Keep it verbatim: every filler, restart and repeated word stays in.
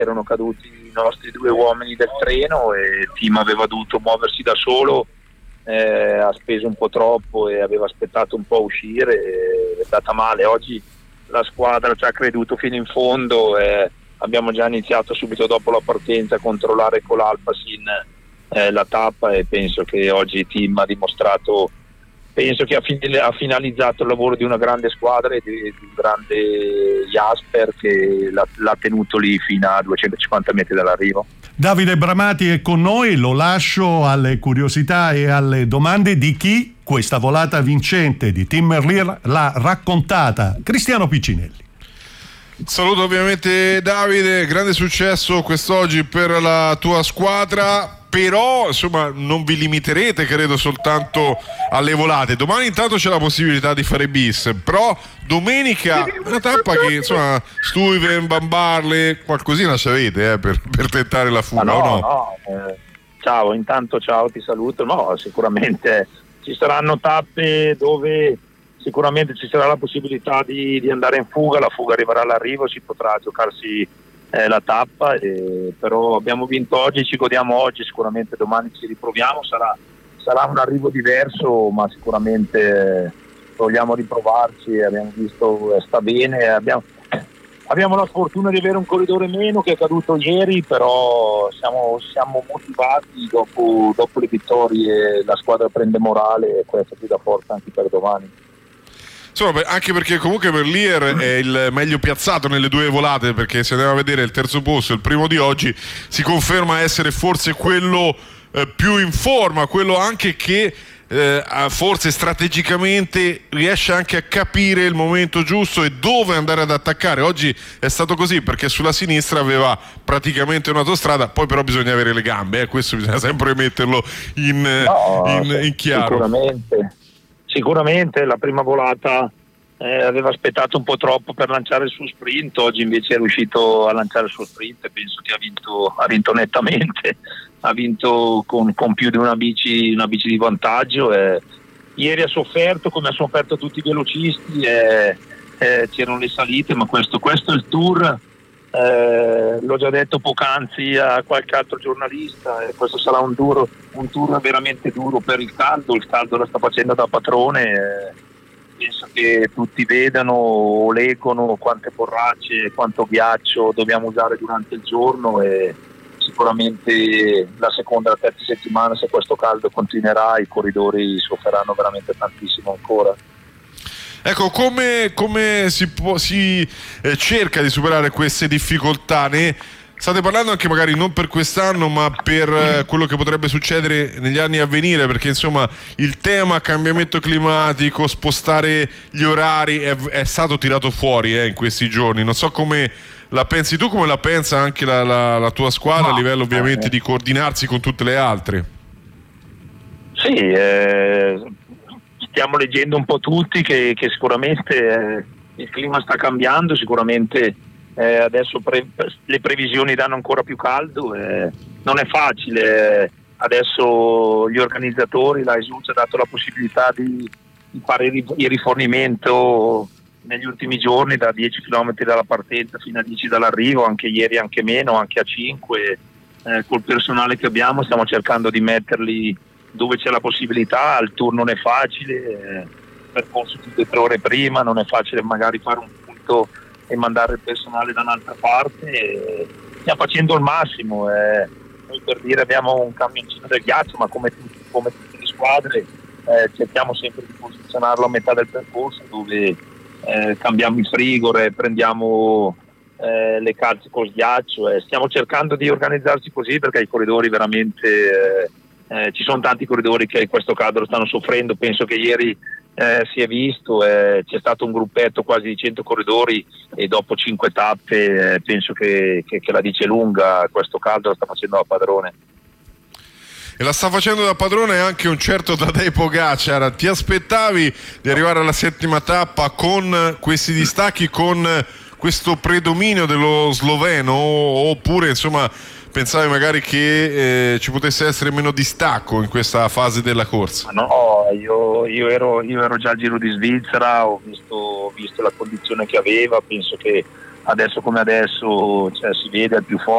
erano caduti i nostri due uomini del treno e il team aveva dovuto muoversi da solo, eh, ha speso un po' troppo e aveva aspettato un po' a uscire, è andata male. Oggi la squadra ci ha creduto fino in fondo, eh, abbiamo già iniziato subito dopo la partenza a controllare con l'Alpacin eh, la tappa, e penso che oggi il team ha dimostrato, penso che ha, fin- ha finalizzato il lavoro di una grande squadra e di, di un grande Jasper che l'ha, l'ha tenuto lì fino a duecentocinquanta metri dall'arrivo. Davide Bramati è con noi, lo lascio alle curiosità e alle domande di chi questa volata vincente di Team Merlier l'ha raccontata. Cristiano Piccinelli. Saluto ovviamente Davide, grande successo quest'oggi per la tua squadra, però insomma non vi limiterete credo soltanto alle volate. Domani intanto c'è la possibilità di fare bis, però domenica una tappa che insomma Stuyven, Bambarle, qualcosina ci avete eh, per, per tentare la fuga, no, o no? no eh, ciao, intanto ciao, ti saluto. No, sicuramente ci saranno tappe dove sicuramente ci sarà la possibilità di, di andare in fuga, la fuga arriverà all'arrivo, si potrà giocarsi eh, la tappa, eh, però abbiamo vinto oggi, ci godiamo oggi, sicuramente domani ci riproviamo, sarà, sarà un arrivo diverso, ma sicuramente eh, vogliamo riprovarci, abbiamo visto eh, sta bene, abbiamo, abbiamo la fortuna di avere un corridore meno che è caduto ieri, però siamo, siamo motivati dopo, dopo le vittorie, la squadra prende morale e questo ci dà forza anche per domani. Insomma, anche perché comunque Merlier è il meglio piazzato nelle due volate, perché se andiamo a vedere il terzo posto, il primo di oggi, si conferma essere forse quello eh, più in forma, quello anche che eh, forse strategicamente riesce anche a capire il momento giusto e dove andare ad attaccare. Oggi è stato così perché sulla sinistra aveva praticamente un'autostrada, poi però bisogna avere le gambe, eh, questo bisogna sempre metterlo in, no, in, in chiaro. Sicuramente. Sicuramente la prima volata eh, aveva aspettato un po' troppo per lanciare il suo sprint, oggi invece è riuscito a lanciare il suo sprint e penso che ha vinto, ha vinto nettamente, ha vinto con, con più di una bici, una bici di vantaggio. Eh. Ieri ha sofferto come ha sofferto tutti i velocisti, eh, eh, c'erano le salite, ma questo, questo è il tour. Eh, l'ho già detto poc'anzi a qualche altro giornalista, eh, questo sarà un, duro, un tour veramente duro per il caldo, il caldo lo sta facendo da padrone, eh, penso che tutti vedano o leggono quante borracce, quanto ghiaccio dobbiamo usare durante il giorno, e sicuramente la seconda e la terza settimana, se questo caldo continuerà, i corridori soffriranno veramente tantissimo ancora. Ecco, come, come si, può, si eh, cerca di superare queste difficoltà? Ne state parlando anche magari non per quest'anno, ma per eh, quello che potrebbe succedere negli anni a venire, perché insomma il tema cambiamento climatico, spostare gli orari è, è stato tirato fuori eh, in questi giorni. Non so come la pensi tu, come la pensa anche la, la, la tua squadra, no, a livello ovviamente eh. di coordinarsi con tutte le altre. Sì, eh... stiamo leggendo un po' tutti che, che sicuramente eh, il clima sta cambiando, sicuramente eh, adesso pre- le previsioni danno ancora più caldo, eh, non è facile, eh, adesso gli organizzatori, la E S U ci ha dato la possibilità di, di fare il, il rifornimento negli ultimi giorni da dieci chilometri dalla partenza fino a dieci dall'arrivo, anche ieri anche meno, anche a cinque, eh, col personale che abbiamo stiamo cercando di metterli dove c'è la possibilità. Il tour non è facile, eh, percorso tutte tre ore prima, non è facile magari fare un punto e mandare il personale da un'altra parte, eh, stiamo facendo il massimo, eh. Noi per dire abbiamo un camioncino del ghiaccio, ma come, tutti, come tutte le squadre eh, cerchiamo sempre di posizionarlo a metà del percorso dove eh, cambiamo il frigore, prendiamo eh, le calze con sghiaccio, eh. Stiamo cercando di organizzarci così perché i corridori veramente eh, Eh, ci sono tanti corridori che in questo caldo stanno soffrendo, penso che ieri eh, si è visto, eh, c'è stato un gruppetto quasi di cento corridori e dopo cinque tappe eh, penso che, che, che la dice lunga, questo caldo la sta facendo da padrone. E la sta facendo da padrone anche un certo Tadej Pogačar. Ti aspettavi di arrivare alla settima tappa con questi distacchi, con questo predominio dello sloveno, oppure insomma pensavi magari che eh, ci potesse essere meno distacco in questa fase della corsa? No, io, io, ero, io ero già al Giro di Svizzera, ho visto, ho visto la condizione che aveva, penso che adesso come adesso cioè, si vede al più forte.